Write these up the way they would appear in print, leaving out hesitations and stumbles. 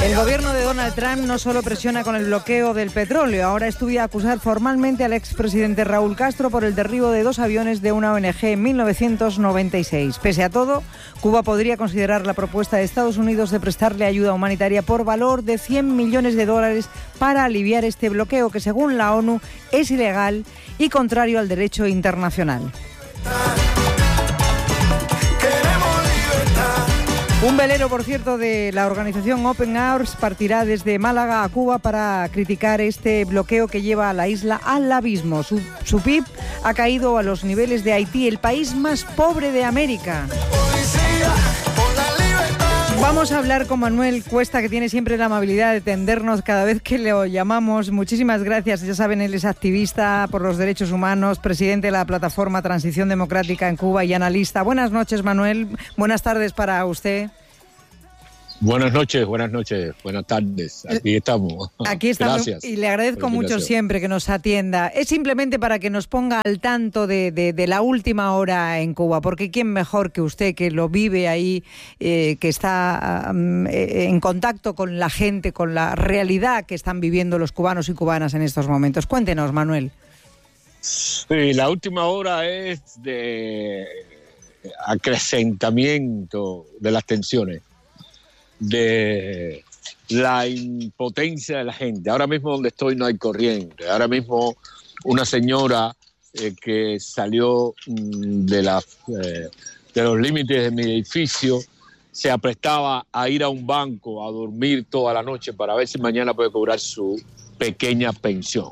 El gobierno de Donald Trump no solo presiona con el bloqueo del petróleo, ahora estudia acusar formalmente al expresidente Raúl Castro por el derribo de 2 aviones de una ONG en 1996. Pese a todo, Cuba podría considerar la propuesta de Estados Unidos de prestarle ayuda humanitaria por valor de $100 millones para aliviar este bloqueo que, según la ONU, es ilegal y contrario al derecho internacional. Un velero, por cierto, de la organización Open Arms partirá desde Málaga a Cuba para criticar este bloqueo que lleva a la isla al abismo. Su PIB ha caído a los niveles de Haití, el país más pobre de América. Vamos a hablar con Manuel Cuesta, que tiene siempre la amabilidad de tendernos cada vez que le llamamos. Muchísimas gracias. Ya saben, él es activista por los derechos humanos, presidente de la plataforma Transición Democrática en Cuba y analista. Buenas noches, Manuel. Buenas tardes para usted. Buenas noches, buenas tardes. Aquí estamos. Gracias. Y le agradezco mucho siempre que nos atienda. Es simplemente para que nos ponga al tanto de la última hora en Cuba, porque quién mejor que usted, que lo vive ahí, que está en contacto con la gente, con la realidad que están viviendo los cubanos y cubanas en estos momentos. Cuéntenos, Manuel. Sí, la última hora es de acrecentamiento de las tensiones, de la impotencia de la gente. Ahora mismo donde estoy no hay corriente. Ahora mismo una señora que salió de los límites de mi edificio se aprestaba a ir a un banco a dormir toda la noche para ver si mañana puede cobrar su pequeña pensión.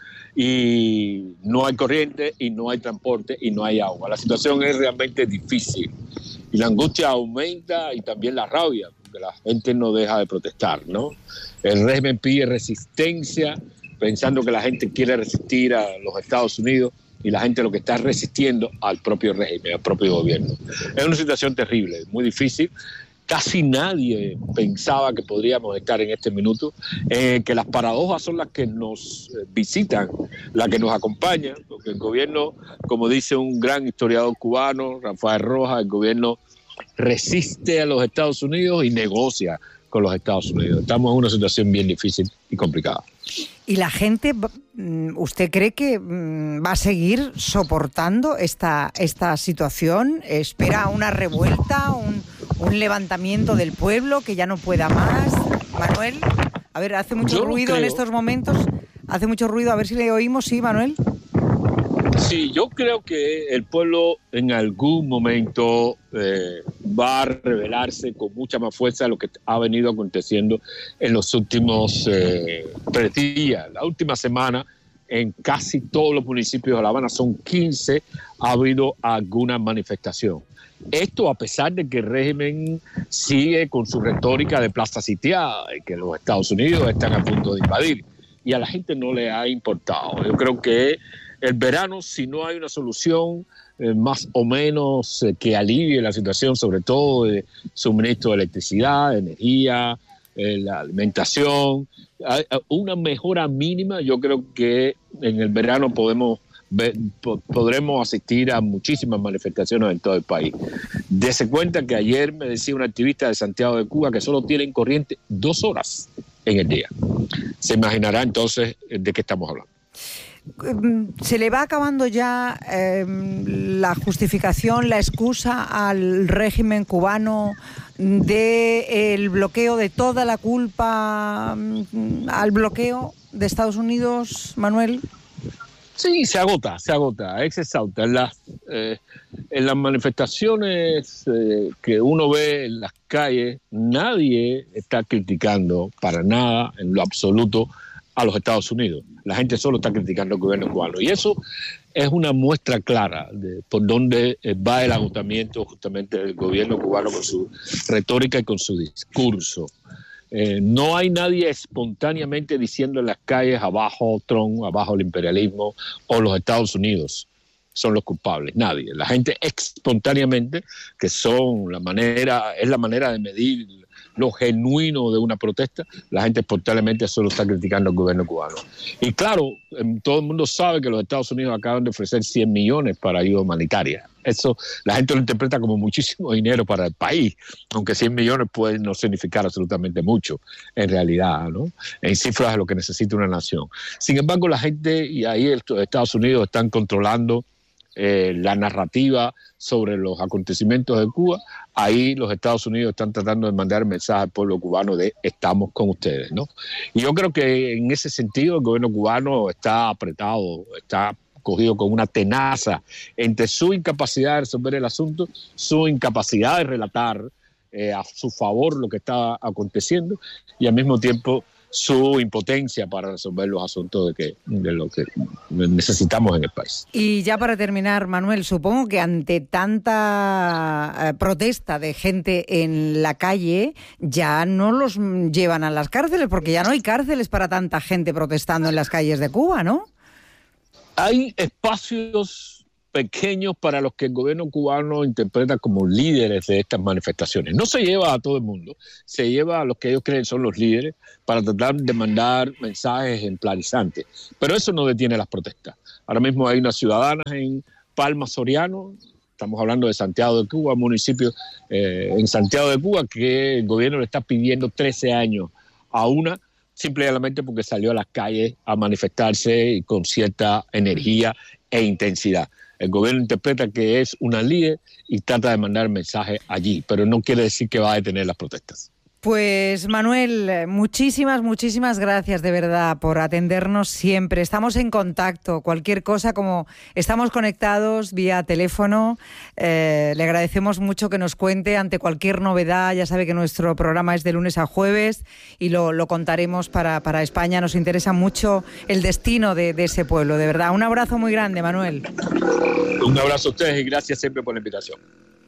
Y no hay corriente, y no hay transporte, y no hay agua. La situación es realmente difícil. Y la angustia aumenta, y también la rabia, porque la gente no deja de protestar, ¿no? El régimen pide resistencia, pensando que la gente quiere resistir a los Estados Unidos, y la gente lo que está resistiendo al propio régimen, al propio gobierno. Es una situación terrible, muy difícil. Casi nadie pensaba que podríamos estar en este minuto, que las paradojas son las que nos visitan, las que nos acompañan, porque el gobierno, como dice un gran historiador cubano, Rafael Rojas, el gobierno resiste a los Estados Unidos y negocia con los Estados Unidos. Estamos en una situación bien difícil y complicada. ¿Y la gente, usted cree que va a seguir soportando esta situación? ¿Espera una revuelta, un levantamiento del pueblo que ya no pueda más? Manuel, a ver, hace mucho ruido en estos momentos. Hace mucho ruido, a ver si le oímos. Sí, Manuel. Sí, yo creo que el pueblo en algún momento va a rebelarse con mucha más fuerza de lo que ha venido aconteciendo en los últimos 3 días. La última semana, en casi todos los municipios de La Habana, son 15, ha habido alguna manifestación. Esto a pesar de que el régimen sigue con su retórica de plaza sitiada, y que los Estados Unidos están a punto de invadir, y a la gente no le ha importado. Yo creo que el verano, si no hay una solución más o menos que alivie la situación, sobre todo de suministro de electricidad, de energía, la alimentación, una mejora mínima, yo creo que en el verano podremos asistir a muchísimas manifestaciones en todo el país. Dese cuenta que ayer me decía un activista de Santiago de Cuba que solo tienen corriente 2 horas en el día. Se imaginará entonces de qué estamos hablando. ¿Se le va acabando ya la justificación, la excusa al régimen cubano del bloqueo, de toda la culpa al bloqueo de Estados Unidos, Manuel? Sí, se agota, es exhausta. En las manifestaciones que uno ve en las calles, nadie está criticando para nada, en lo absoluto, a los Estados Unidos. La gente solo está criticando al gobierno cubano. Y eso es una muestra clara de por dónde va el agotamiento justamente del gobierno cubano con su retórica y con su discurso. No hay nadie espontáneamente diciendo en las calles abajo Trump, abajo el imperialismo o los Estados Unidos son los culpables. Nadie. La gente espontáneamente, que es la manera de medir lo genuino de una protesta, la gente espontáneamente solo está criticando al gobierno cubano. Y claro, todo el mundo sabe que los Estados Unidos acaban de ofrecer 100 millones para ayuda humanitaria. Eso la gente lo interpreta como muchísimo dinero para el país, aunque 100 millones pueden no significar absolutamente mucho en realidad, ¿no? En cifras de lo que necesita una nación. Sin embargo, la gente, y ahí Estados Unidos están controlando la narrativa sobre los acontecimientos de Cuba. Ahí los Estados Unidos están tratando de mandar mensaje al pueblo cubano de estamos con ustedes, ¿no? Y yo creo que en ese sentido el gobierno cubano está apretado, está cogido con una tenaza entre su incapacidad de resolver el asunto, su incapacidad de relatar a su favor lo que está aconteciendo y al mismo tiempo su impotencia para resolver los asuntos de lo que necesitamos en el país. Y ya para terminar, Manuel, supongo que ante tanta protesta de gente en la calle, ya no los llevan a las cárceles, porque ya no hay cárceles para tanta gente protestando en las calles de Cuba, ¿no? Hay espacios pequeños para los que el gobierno cubano interpreta como líderes de estas manifestaciones. No se lleva a todo el mundo, se lleva a los que ellos creen son los líderes para tratar de mandar mensajes ejemplarizantes. Pero eso no detiene las protestas. Ahora mismo hay unas ciudadanas en Palma Soriano, estamos hablando de Santiago de Cuba, municipio en Santiago de Cuba, que el gobierno le está pidiendo 13 años a una, simplemente porque salió a las calles a manifestarse con cierta energía e intensidad. El gobierno interpreta que es una líder y trata de mandar mensajes allí, pero no quiere decir que va a detener las protestas. Pues Manuel, muchísimas gracias de verdad por atendernos siempre. Estamos en contacto, cualquier cosa, como estamos conectados vía teléfono, le agradecemos mucho que nos cuente ante cualquier novedad. Ya sabe que nuestro programa es de lunes a jueves y lo contaremos para España. Nos interesa mucho el destino de ese pueblo, de verdad. Un abrazo muy grande, Manuel. Un abrazo a ustedes y gracias siempre por la invitación.